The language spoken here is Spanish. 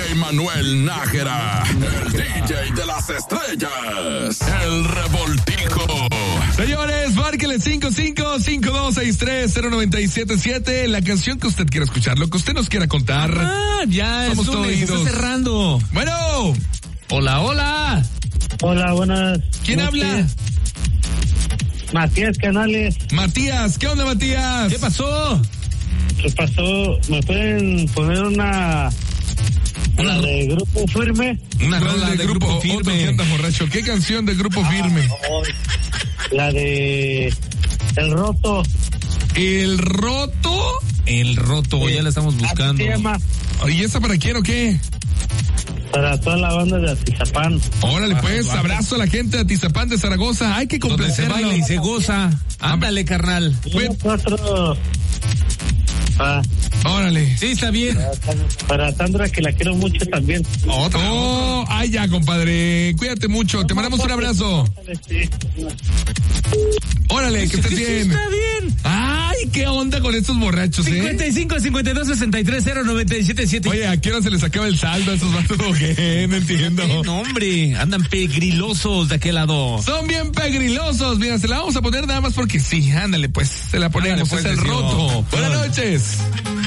DJ Manuel Nájera, el DJ de las estrellas, el revoltijo. Señores, márquele 5552630977, la canción que usted quiera escuchar, lo que usted nos quiera contar. Ya somos es lunes, todos está cerrando. Bueno. Hola. Hola, buenas. ¿Quién habla? Matías Canales. Matías, ¿qué onda, Matías? ¿Qué pasó? ¿Qué pasó? ¿Me pueden poner una de Grupo Firme? Una rola de Grupo Firme. Otro que anda borracho. ¿Qué canción de Grupo Firme? La de El Roto. ¿El Roto? El Roto, ya la estamos buscando. ¿Qué se llama? ¿Y esa para quién o qué? Para toda la banda de Atizapán. Órale, pues, abrazo a la gente de Atizapán de Zaragoza. Hay que Donde se complacerlo. baila y se goza. Ándale, carnal. Nosotros. Órale. Sí, está bien. Para Sandra, que la quiero mucho también. Oh, ay, ya, compadre. Cuídate mucho. Te mandamos un abrazo. Órale, que estés bien. Está bien. Ay, qué onda con estos borrachos, 55-52-63-0977. Oye, ¿a qué hora se les acaba el saldo a esos vatos? ¿Qué? No entiendo. No, hombre, andan pegrilosos de aquel lado. Son bien pegrilosos. Mira, se la vamos a poner nada más porque sí. Ándale, pues, se la ponemos. Ándale, pues, es el Decio. Roto. Buenas noches.